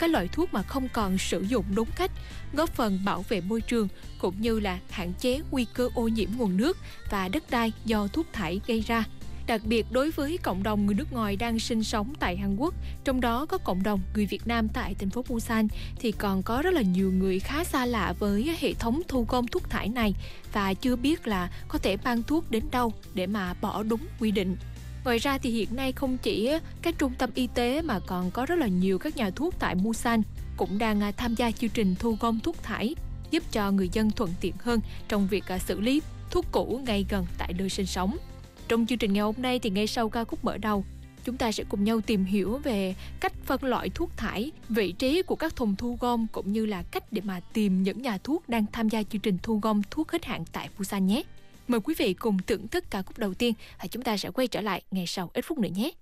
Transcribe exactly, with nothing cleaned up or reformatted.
các loại thuốc mà không còn sử dụng đúng cách, góp phần bảo vệ môi trường cũng như là hạn chế nguy cơ ô nhiễm nguồn nước và đất đai do thuốc thải gây ra. Đặc biệt đối với cộng đồng người nước ngoài đang sinh sống tại Hàn Quốc, trong đó có cộng đồng người Việt Nam tại thành phố Busan, thì còn có rất là nhiều người khá xa lạ với hệ thống thu gom thuốc thải này và chưa biết là có thể mang thuốc đến đâu để mà bỏ đúng quy định. Ngoài ra thì hiện nay không chỉ các trung tâm y tế mà còn có rất là nhiều các nhà thuốc tại Busan cũng đang tham gia chương trình thu gom thuốc thải, giúp cho người dân thuận tiện hơn trong việc xử lý thuốc cũ ngay gần tại nơi sinh sống. Trong chương trình ngày hôm nay thì ngay sau ca khúc mở đầu, chúng ta sẽ cùng nhau tìm hiểu về cách phân loại thuốc thải, vị trí của các thùng thu gom cũng như là cách để mà tìm những nhà thuốc đang tham gia chương trình thu gom thuốc hết hạn tại Busan nhé. Mời quý vị cùng thưởng thức ca khúc đầu tiên và chúng ta sẽ quay trở lại ngay sau ít phút nữa nhé.